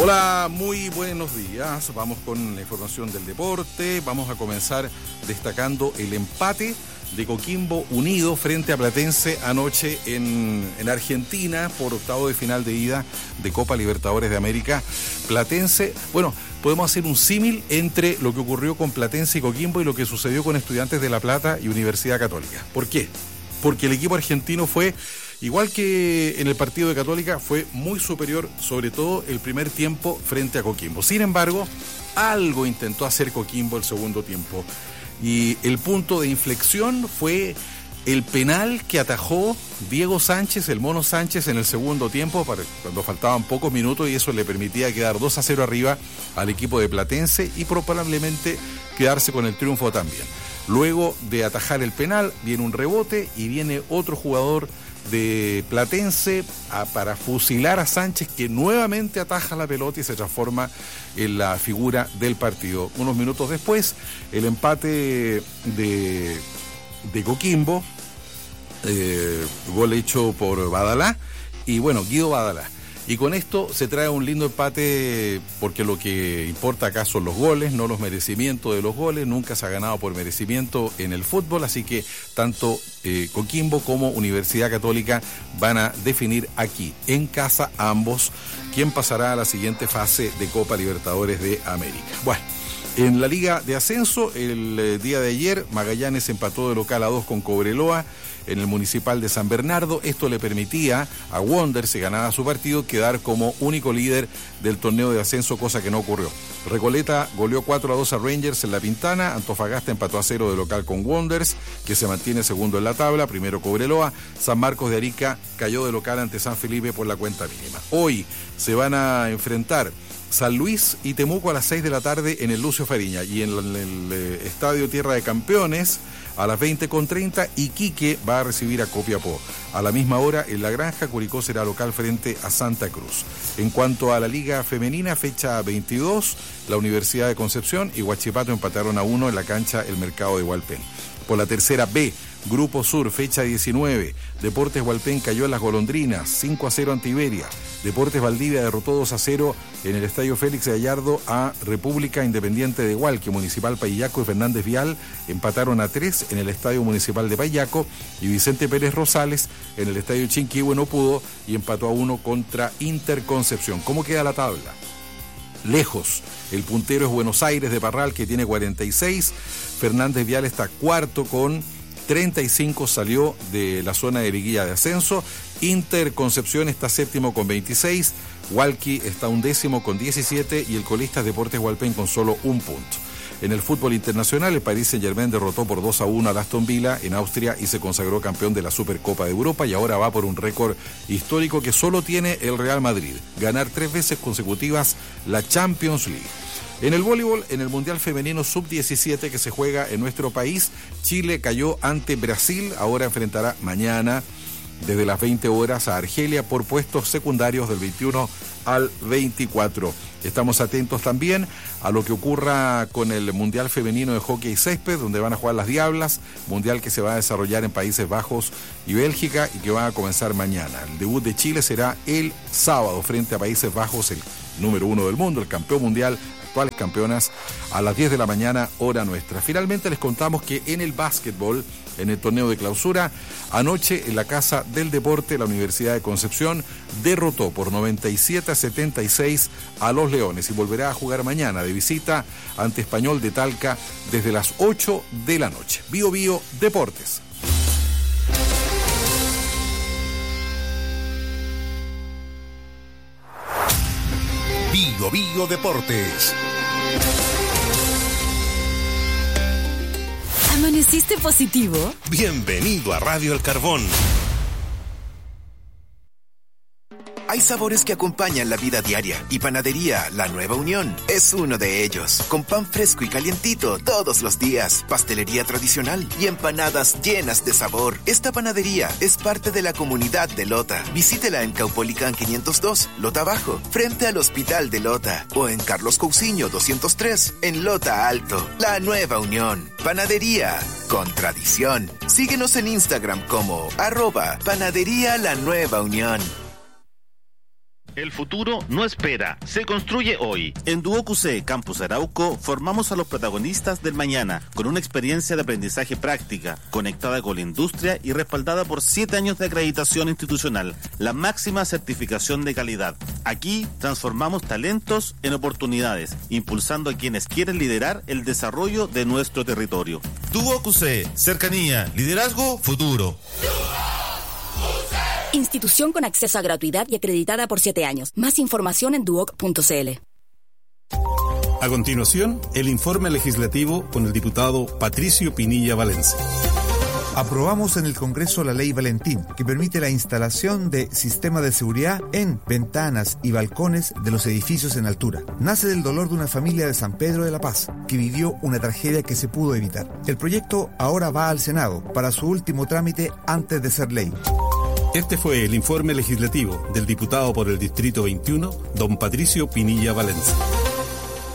Hola, muy buenos días. Vamos con la información del deporte. Vamos a comenzar destacando el empate de Coquimbo Unido frente a Platense anoche en Argentina por octavo de final de ida de Copa Libertadores de América. Platense, bueno, podemos hacer un símil entre lo que ocurrió con Platense y Coquimbo y lo que sucedió con Estudiantes de La Plata y Universidad Católica. ¿Por qué? Porque el equipo argentino fue, igual que en el partido de Católica, fue muy superior, sobre todo el primer tiempo frente a Coquimbo. Sin embargo, algo intentó hacer Coquimbo el segundo tiempo. Y el punto de inflexión fue el penal que atajó Diego Sánchez, el Mono Sánchez, en el segundo tiempo, cuando faltaban pocos minutos, y eso le permitía quedar 2-0 arriba al equipo de Platense y probablemente quedarse con el triunfo también. Luego de atajar el penal, viene un rebote y viene otro jugador de Platense para fusilar a Sánchez, que nuevamente ataja la pelota y se transforma en la figura del partido. Unos minutos después, el empate de Coquimbo, gol hecho por Badalá, y bueno, Guido Badalá. Y con esto se trae un lindo empate, porque lo que importa acá son los goles, no los merecimientos de los goles. Nunca se ha ganado por merecimiento en el fútbol, así que tanto Coquimbo como Universidad Católica van a definir aquí, en casa, ambos, quién pasará a la siguiente fase de Copa Libertadores de América. Bueno, en la Liga de Ascenso, el día de ayer, Magallanes empató de local a 2 con Cobreloa en el Municipal de San Bernardo. Esto le permitía a Wander, si ganaba su partido, quedar como único líder del torneo de ascenso, cosa que no ocurrió. Recoleta goleó 4-2 a Rangers en La Pintana. Antofagasta empató a 0 de local con Wanderers, que se mantiene segundo en la tabla. Primero Cobreloa. San Marcos de Arica cayó de local ante San Felipe por la cuenta mínima. Hoy se van a enfrentar San Luis y Temuco a las 6 de la tarde en el Lucio Fariña, y en el Estadio Tierra de Campeones a las 20:30 Iquique va a recibir a Copiapó. A la misma hora, en La Granja, Curicó será local frente a Santa Cruz. En cuanto a la Liga Femenina, fecha 22, la Universidad de Concepción y Huachipato empataron a 1 en la cancha El Mercado de Hualpén. Por la tercera B, Grupo Sur, fecha 19, Deportes Hualpén cayó en Las Golondrinas, 5-0 ante Iberia. Deportes Valdivia derrotó 2-0 en el Estadio Félix Gallardo a República Independiente de Hualque. Municipal Payaco y Fernández Vial empataron a 3 en el Estadio Municipal de Payaco, y Vicente Pérez Rosales en el Estadio Chinquihue no pudo y empató a 1 contra Interconcepción. ¿Cómo queda la tabla? Lejos, el puntero es Buenos Aires de Parral, que tiene 46, Fernández Vial está cuarto con 35, salió de la zona de liguilla de ascenso. Interconcepción está séptimo con 26, Hualqui está undécimo con 17 y el colista es Deportes Hualpén con solo un punto. En el fútbol internacional, el Paris Saint-Germain derrotó por 2-1 al Aston Villa en Austria y se consagró campeón de la Supercopa de Europa, y ahora va por un récord histórico que solo tiene el Real Madrid: ganar 3 veces consecutivas la Champions League. En el voleibol, en el Mundial Femenino Sub-17 que se juega en nuestro país, Chile cayó ante Brasil. Ahora enfrentará mañana desde las 20 horas a Argelia por puestos secundarios del 21 al 24. Estamos atentos también a lo que ocurra con el Mundial Femenino de Hockey Césped, donde van a jugar las Diablas, mundial que se va a desarrollar en Países Bajos y Bélgica y que va a comenzar mañana. El debut de Chile será el sábado frente a Países Bajos, el número 1 del mundo, el campeón mundial, actuales campeonas, a las 10 de la mañana, hora nuestra. Finalmente les contamos que en el básquetbol, en el torneo de clausura, anoche en la Casa del Deporte, la Universidad de Concepción derrotó por 97-76 a los Leones y volverá a jugar mañana de visita ante Español de Talca desde las 8 de la noche. Bio Bio Deportes. Bio Bio Deportes. ¿Amaneciste positivo? Bienvenido a Radio El Carbón. Hay sabores que acompañan la vida diaria y Panadería La Nueva Unión es uno de ellos. Con pan fresco y calientito todos los días, pastelería tradicional y empanadas llenas de sabor. Esta panadería es parte de la comunidad de Lota. Visítela en Caupolicán 502, Lota Bajo, frente al Hospital de Lota, o en Carlos Cousiño 203, en Lota Alto. La Nueva Unión, panadería con tradición. Síguenos en Instagram como @Panadería La Nueva Unión. El futuro no espera, se construye hoy. En DuoQC Campus Arauco formamos a los protagonistas del mañana con una experiencia de aprendizaje práctica, conectada con la industria y respaldada por 7 años de acreditación institucional, la máxima certificación de calidad. Aquí transformamos talentos en oportunidades, impulsando a quienes quieren liderar el desarrollo de nuestro territorio. DuoQC, cercanía, liderazgo, futuro. Institución con acceso a gratuidad y acreditada por 7 años. Más información en duoc.cl. A continuación, el informe legislativo con el diputado Patricio Pinilla Valencia. Aprobamos en el Congreso la Ley Valentín, que permite la instalación de sistemas de seguridad en ventanas y balcones de los edificios en altura. Nace del dolor de una familia de San Pedro de la Paz, que vivió una tragedia que se pudo evitar. El proyecto ahora va al Senado para su último trámite antes de ser ley. Este fue el informe legislativo del diputado por el Distrito 21, don Patricio Pinilla Valencia.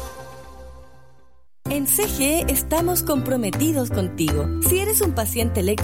En CGE estamos comprometidos contigo. Si eres un paciente eléctrico